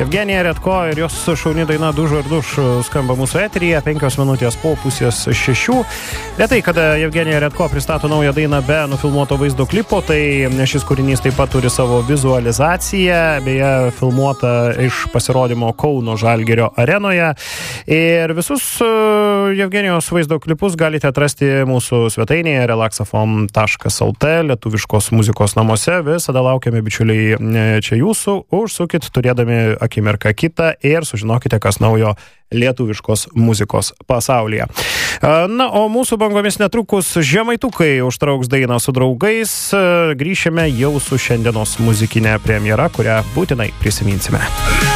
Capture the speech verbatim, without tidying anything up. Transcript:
Jevgenija Redko ir jos šauni daina Dužo ir duš skamba mūsų eteryje, penkios minutės po pusės šešių. Retai, kada Jevgenija Redko pristato naują dainą be nufilmuoto vaizdo klipo, tai šis kūrinys taip pat turi savo vizualizaciją, beje, filmuota iš pasirodymo Kauno Žalgirio arenoje. Ir visus Jevgenijos vaizdo klipus galite atrasti mūsų svetainėje relaxafon taškas lt, lietuviškos muzikos namuose. Visada laukiame, bičiuliai, čia jūsų. Užsukit turėdami akimirką kitą ir sužinokite, kas naujo lietuviškos muzikos pasaulyje. Na, o mūsų bangomis netrukus žemaitukai užtrauks dainą su draugais. Grįšime jau su šiandienos muzikinė premjera, kurią būtinai prisiminsime.